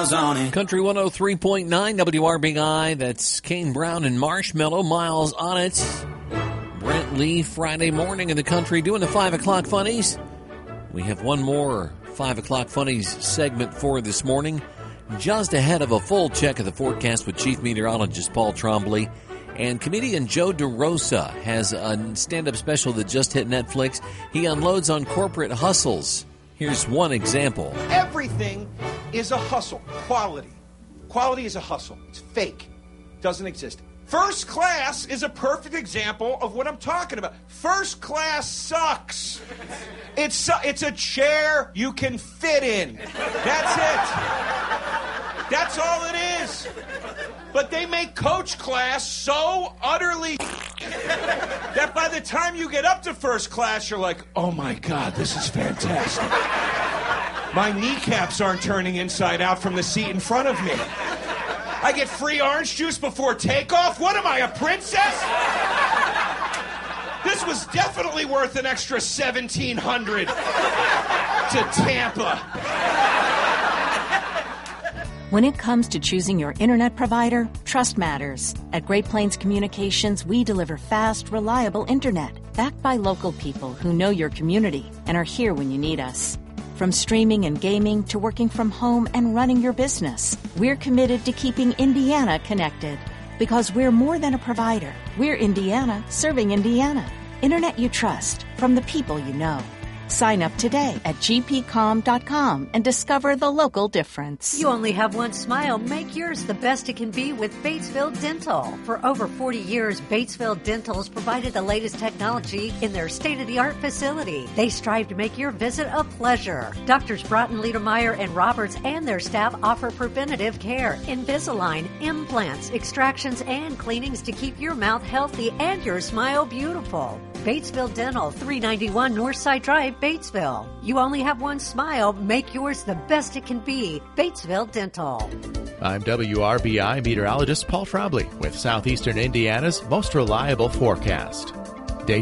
miles on it. Country 103.9 WRBI. That's Kane Brown and Marshmallow. Miles on it. Brent Lee, Friday morning in the country, doing the 5 o'clock funnies. We have one more 5 o'clock funnies segment for this morning. Just ahead of a full check of the forecast with Chief Meteorologist Paul Trombley. And comedian Joe DeRosa has a stand-up special that just hit Netflix. He unloads on corporate hustles. Here's one example. Everything is a hustle. Quality. Quality is a hustle. It's fake. Doesn't exist. First class is a perfect example of what I'm talking about. First class sucks. It's a chair you can fit in. That's it. That's all it is. But they make coach class so utterly that by the time you get up to first class, you're like, oh my God, this is fantastic. My kneecaps aren't turning inside out from the seat in front of me. I get free orange juice before takeoff? What am I, a princess? This was definitely worth an extra $1,700 to Tampa. When it comes to choosing your internet provider, trust matters. At Great Plains Communications, we deliver fast, reliable internet, backed by local people who know your community and are here when you need us. From streaming and gaming to working from home and running your business, we're committed to keeping Indiana connected. Because we're more than a provider. We're Indiana serving Indiana. Internet you trust from the people you know. Sign up today at gpcom.com and discover the local difference. You only have one smile. Make yours the best it can be with Batesville Dental. For over 40 years, Batesville Dental's provided the latest technology in their state-of-the-art facility. They strive to make your visit a pleasure. Doctors Broughton, Liedermeyer, and Roberts and their staff offer preventative care, Invisalign, implants, extractions, and cleanings to keep your mouth healthy and your smile beautiful. Batesville Dental, 391 Northside Drive, Batesville. You only have one smile. Make yours the best it can be. Batesville Dental. I'm WRBI meteorologist Paul Trombley with Southeastern Indiana's most reliable forecast.